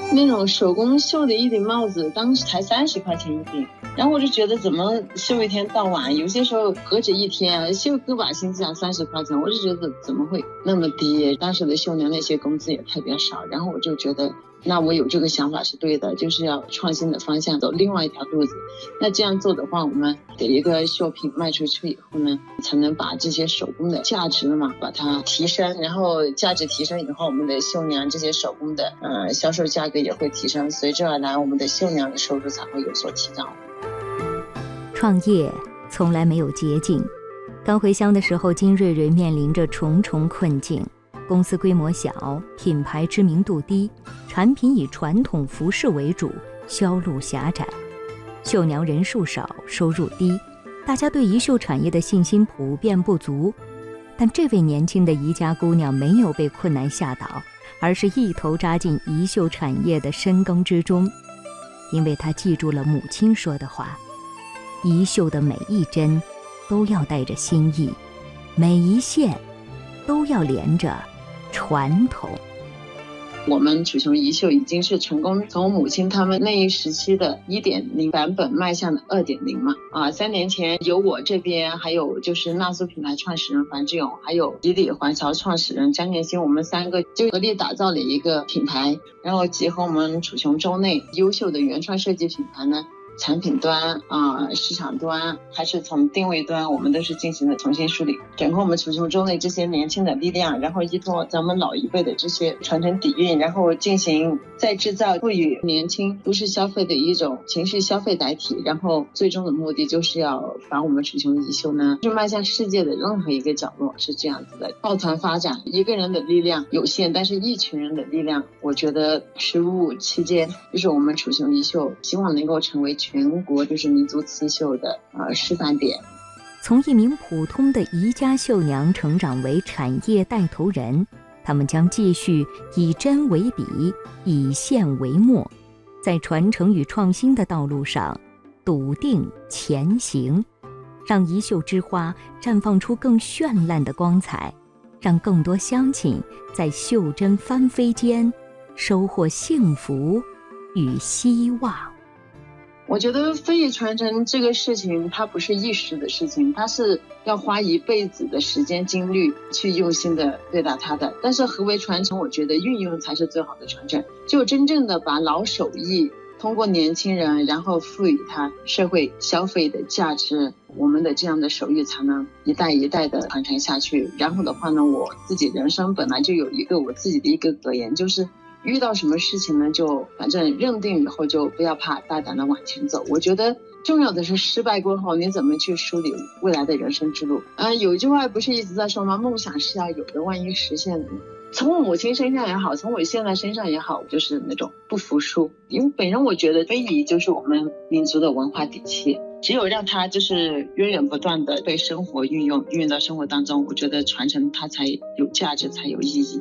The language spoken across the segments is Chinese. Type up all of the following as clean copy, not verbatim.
那种手工绣的一顶帽子，当时才30块钱一顶，然后我就觉得怎么绣一天到晚，有些时候何止一天啊，绣个把星期要30块钱，我就觉得怎么会那么低？当时的绣娘那些工资也特别少，然后我就觉得那我有这个想法是对的，就是要创新的方向走另外一条路子。那这样做的话，我们给一个绣品卖出去以后呢，才能把这些手工的价值嘛把它提升，然后价值提升以后，我们的绣娘这些手工的销售价格也会提升，随之而来我们的绣娘的收入才会有所提高。 创业从来没有捷径，刚回乡的时候，金瑞瑞面临着重重困境。公司规模小，品牌知名度低，产品以传统服饰为主，销路狭窄，绣娘人数少，收入低，大家对宜绣产业的信心普遍不足。但这位年轻的宜家姑娘没有被困难吓倒，而是一头扎进宜绣产业的深耕之中，因为她记住了母亲说的话：宜绣的每一针都要带着心意，每一线都要连着传统。 我们楚雄宜绣已经是成功从母亲他们那一时期的 1.0 版本迈向了 2.0 嘛。3年前有我这边，还有就是纳苏品牌创始人樊志勇，还有吉里环潮创始人张建新，我们3个就合力打造了一个品牌，然后结合我们楚雄州内优秀的原创设计品牌呢，产品端市场端还是从定位端，我们都是进行了重新梳理，整个我们楚雄州内这些年轻的力量，然后依托咱们老一辈的这些传承底蕴，然后进行再制造，赋予年轻都市消费的一种情绪消费载体，然后最终的目的就是要把我们楚雄宜绣呢就迈向世界的任何一个角落，是这样子的。抱团发展，一个人的力量有限，但是一群人的力量，我觉得十五期间就是我们楚雄宜绣希望能够成为全国就是民族刺绣的示范点。 从一名普通的宜家绣娘成长为产业带头人，他们将继续以针为笔，以线为墨，在传承与创新的道路上笃定前行，让宜绣之花绽放出更绚烂的光彩，让更多乡亲在绣针翻飞间收获幸福与希望。 我觉得非遗传承这个事情它不是一时的事情，它是要花一辈子的时间精力去用心的对待它的。但是何为传承，我觉得运用才是最好的传承，就真正的把老手艺通过年轻人，然后赋予它社会消费的价值，我们的这样的手艺才能一代一代的传承下去。然后的话呢，我自己人生本来就有一个我自己的一个格言，就是遇到什么事情呢，就反正认定以后就不要怕，大胆的往前走。我觉得重要的是失败过后你怎么去梳理未来的人生之路。有一句话不是一直在说吗？梦想是要有的，万一实现了。从我母亲身上也好，从我现在身上也好，就是那种不服输。因为本人我觉得非遗就是我们民族的文化底气，只有让它就是源源不断的被生活运用到生活当中，我觉得传承它才有价值，才有意义。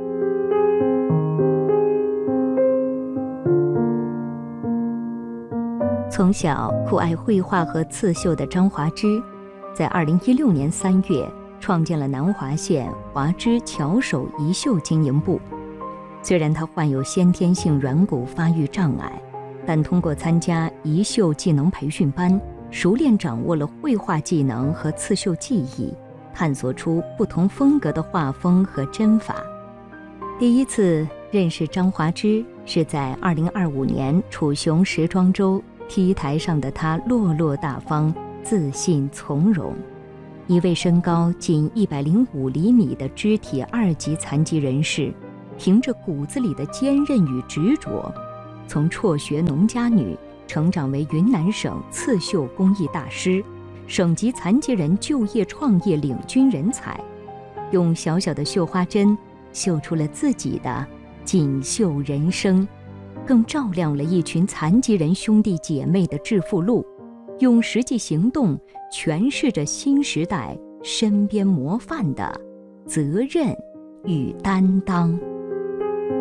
从小酷爱绘画和刺绣的张华芝，在2016年3月创建了南华县华芝巧手宜绣经营部。虽然他患有先天性软骨发育障碍，但通过参加宜绣技能培训班，熟练掌握了绘画技能和刺绣技艺，探索出不同风格的画风和针法。第一次认识张华芝是在2025年楚雄时装周T 台上的他落落大方，自信从容。一位身高仅105厘米的肢体2级残疾人士，凭着骨子里的坚韧与执着，从辍学农家女成长为云南省刺绣工艺大师，省级残疾人就业创业领军人才，用小小的绣花针绣出了自己的锦绣人生，更照亮了一群残疾人兄弟姐妹的致富路，用实际行动诠释着新时代身边模范的责任与担当。